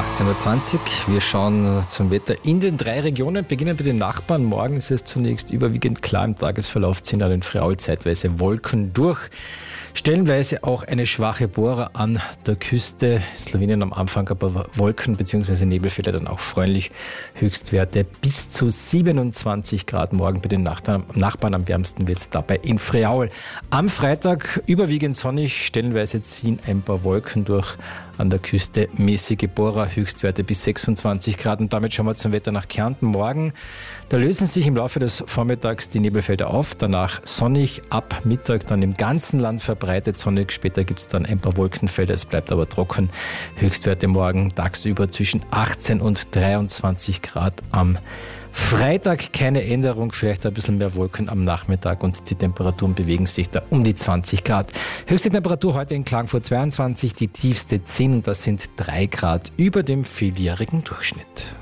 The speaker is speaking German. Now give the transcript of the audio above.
18.20 Uhr. Wir schauen zum Wetter in den 3 Regionen. Beginnen mit den Nachbarn. Morgen ist es zunächst überwiegend klar. Im Tagesverlauf ziehen an den Friaul zeitweise Wolken durch. Stellenweise auch eine schwache Bohrer an der Küste. Slowenien am Anfang aber Wolken bzw. Nebelfelder, dann auch freundlich. Höchstwerte bis zu 27 Grad morgen bei den Nachbarn. Am wärmsten wird es dabei in Friaul. Am Freitag überwiegend sonnig. Stellenweise ziehen ein paar Wolken durch. An der Küste mäßige Bohrer, Höchstwerte bis 26 Grad. Und damit schauen wir zum Wetter nach Kärnten. Morgen, da lösen sich im Laufe des Vormittags die Nebelfelder auf. Danach sonnig, ab Mittag dann im ganzen Land verbreitet sonnig. Später gibt es dann ein paar Wolkenfelder, es bleibt aber trocken. Höchstwerte morgen tagsüber zwischen 18 und 23 Grad am Freitag. Keine Änderung, vielleicht ein bisschen mehr Wolken am Nachmittag und die Temperaturen bewegen sich da um die 20 Grad. Höchste Temperatur heute in Klagenfurt 22, die tiefste 10 und das sind 3 Grad über dem vieljährigen Durchschnitt.